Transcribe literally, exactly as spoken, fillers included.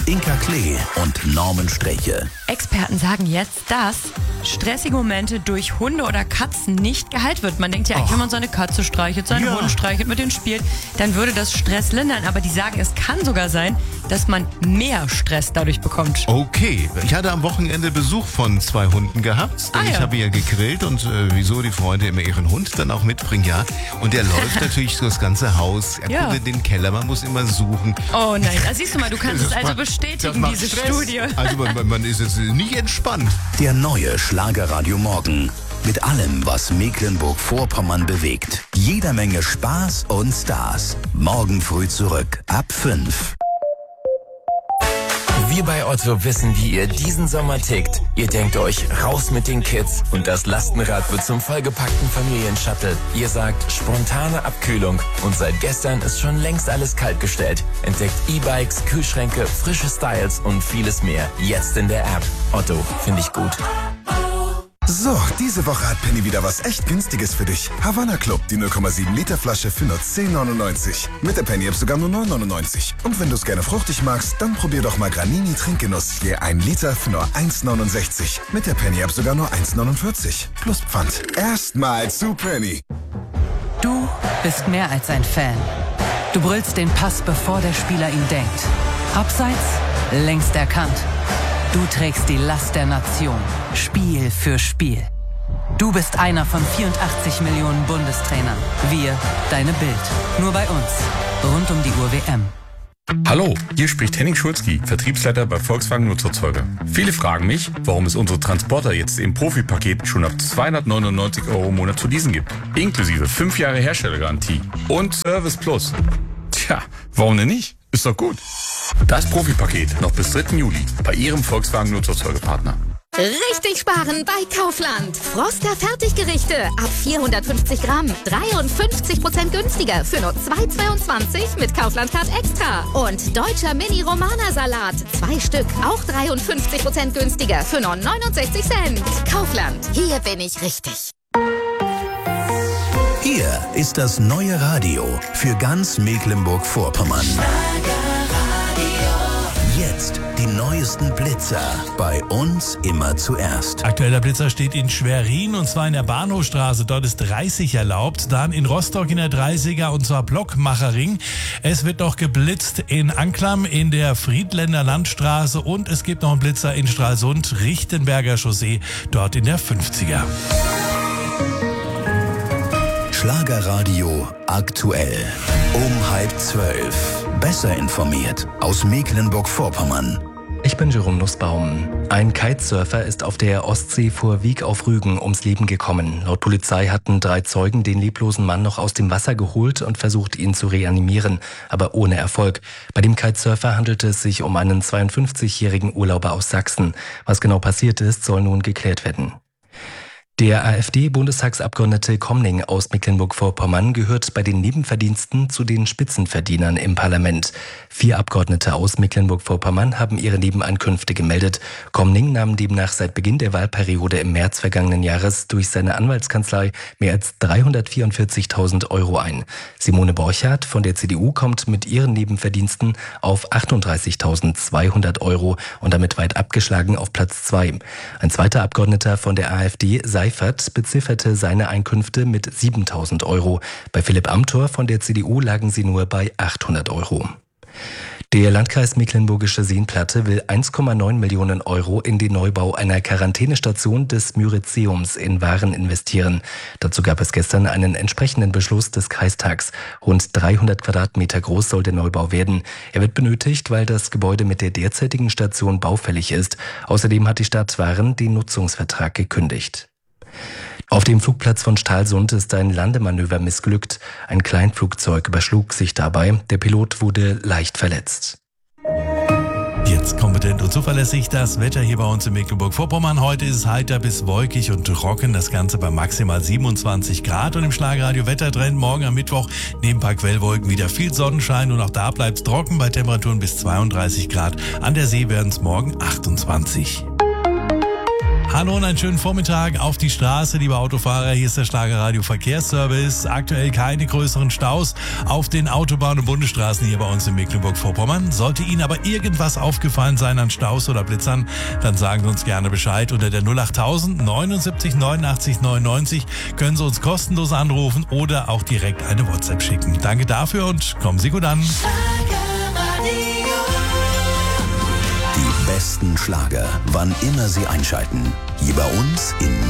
Inka Klee und Norman Sträche. Experten sagen jetzt, dass stressige Momente durch Hunde oder Katzen nicht geheilt wird. Man denkt ja eigentlich, wenn man seine Katze streichelt, seinen Ja. Hund streichelt, mit denen spielt, dann würde das Stress lindern. Aber die sagen, es kann sogar sein, dass man mehr Stress dadurch bekommt. Okay, ich hatte am Wochenende Besuch von zwei Hunden gehabt. Denn Ah, ja. Ich habe ja gegrillt und äh, wieso die Freunde immer ihren Hund dann auch mitbringen, ja. Und der läuft natürlich so das ganze Haus. Er Ja. guckt in den Keller, man muss immer suchen. Oh nein, da siehst du mal, du kannst es Das also macht- das bestätigen, macht diese Stress. Studie. Also man, man ist jetzt nicht entspannt. Der neue Schlagerradio Morgen. Mit allem, was Mecklenburg-Vorpommern bewegt. Jeder Menge Spaß und Stars. Morgen früh zurück, ab fünf. Wir bei Otto wissen, wie ihr diesen Sommer tickt. Ihr denkt euch, raus mit den Kids und das Lastenrad wird zum vollgepackten Familienshuttle. Ihr sagt, spontane Abkühlung und seit gestern ist schon längst alles kaltgestellt. Entdeckt E-Bikes, Kühlschränke, frische Styles und vieles mehr. Jetzt in der App. Otto, finde ich gut. So, diese Woche hat Penny wieder was echt Günstiges für dich. Havanna Club, die null Komma sieben Liter Flasche für nur zehn neunundneunzig. Mit der Penny App sogar nur neun neunundneunzig. Und wenn du es gerne fruchtig magst, dann probier doch mal Granini Trinkgenuss. Je ein Liter für nur eins neunundsechzig. Mit der Penny App sogar nur eins neunundvierzig. Plus Pfand. Erstmal zu Penny. Du bist mehr als ein Fan. Du brüllst den Pass, bevor der Spieler ihn denkt. Abseits, längst erkannt. Du trägst die Last der Nation, Spiel für Spiel. Du bist einer von vierundachtzig Millionen Bundestrainern. Wir, deine Bild. Nur bei uns. Rund um die Uhr W M. Hallo, hier spricht Henning Schulzki, Vertriebsleiter bei Volkswagen Nutzerzeuger. Viele fragen mich, warum es unsere Transporter jetzt im Profipaket schon ab zweihundertneunundneunzig Euro im Monat zu leasen gibt. Inklusive fünf Jahre Herstellergarantie und Service Plus. Tja, warum denn nicht? Ist doch gut. Das Profipaket noch bis dritten Juli bei Ihrem Volkswagen Nutzerzeugerpartner. Richtig sparen bei Kaufland. Froster Fertiggerichte ab vierhundertfünfzig Gramm. dreiundfünfzig Prozent günstiger für nur zwei Euro zweiundzwanzig mit Kaufland Card Extra. Und deutscher Mini-Romana-Salat. Zwei Stück, auch dreiundfünfzig Prozent günstiger für nur neunundsechzig Cent. Kaufland, hier bin ich richtig. Hier ist das neue Radio für ganz Mecklenburg-Vorpommern. Jetzt die neuesten Blitzer. Bei uns immer zuerst. Aktueller Blitzer steht in Schwerin und zwar in der Bahnhofstraße. Dort ist dreißig erlaubt. Dann in Rostock in der dreißiger und zwar Blockmacherring. Es wird noch geblitzt in Anklam in der Friedländer Landstraße und es gibt noch einen Blitzer in Stralsund, Richtenberger Chaussee, dort in der fünfziger. Schlagerradio aktuell. Um halb zwölf. Besser informiert aus Mecklenburg-Vorpommern. Ich bin Jerome Nussbaum. Ein Kitesurfer ist auf der Ostsee vor Wiek auf Rügen ums Leben gekommen. Laut Polizei hatten drei Zeugen den leblosen Mann noch aus dem Wasser geholt und versucht, ihn zu reanimieren, aber ohne Erfolg. Bei dem Kitesurfer handelte es sich um einen zweiundfünfzigjährigen Urlauber aus Sachsen. Was genau passiert ist, soll nun geklärt werden. Der AfD-Bundestagsabgeordnete Komning aus Mecklenburg-Vorpommern gehört bei den Nebenverdiensten zu den Spitzenverdienern im Parlament. Vier Abgeordnete aus Mecklenburg-Vorpommern haben ihre Nebeneinkünfte gemeldet. Komning nahm demnach seit Beginn der Wahlperiode im März vergangenen Jahres durch seine Anwaltskanzlei mehr als dreihundertvierundvierzigtausend Euro ein. Simone Borchardt von der C D U kommt mit ihren Nebenverdiensten auf achtunddreißigtausendzweihundert Euro und damit weit abgeschlagen auf Platz zwei. Ein zweiter Abgeordneter von der AfD, Seifert, bezifferte seine Einkünfte mit siebentausend Euro. Bei Philipp Amthor von der C D U lagen sie nur bei achthundert Euro. Der Landkreis Mecklenburgische Seenplatte will eins Komma neun Millionen Euro in den Neubau einer Quarantänestation des Myrizeums in Waren investieren. Dazu gab es gestern einen entsprechenden Beschluss des Kreistags. Rund dreihundert Quadratmeter groß soll der Neubau werden. Er wird benötigt, weil das Gebäude mit der derzeitigen Station baufällig ist. Außerdem hat die Stadt Waren den Nutzungsvertrag gekündigt. Auf dem Flugplatz von Stralsund ist ein Landemanöver missglückt. Ein Kleinflugzeug überschlug sich dabei. Der Pilot wurde leicht verletzt. Jetzt kompetent und zuverlässig das Wetter hier bei uns in Mecklenburg-Vorpommern. Heute ist es heiter bis wolkig und trocken. Das Ganze bei maximal siebenundzwanzig Grad. Und im Schlagerradio Wettertrend morgen am Mittwoch neben ein paar Quellwolken wieder viel Sonnenschein. Und auch da bleibt es trocken bei Temperaturen bis zweiunddreißig Grad. An der See werden es morgen achtundzwanzig. Hallo und einen schönen Vormittag auf die Straße, liebe Autofahrer. Hier ist der Schlagerradio Verkehrsservice. Aktuell keine größeren Staus auf den Autobahnen und Bundesstraßen hier bei uns in Mecklenburg-Vorpommern. Sollte Ihnen aber irgendwas aufgefallen sein an Staus oder Blitzern, dann sagen Sie uns gerne Bescheid. Unter der null achttausend neunundsiebzig neunundachtzig neunundneunzig können Sie uns kostenlos anrufen oder auch direkt eine WhatsApp schicken. Danke dafür und kommen Sie gut an. Die besten Schlager, wann immer Sie einschalten. Hier bei uns in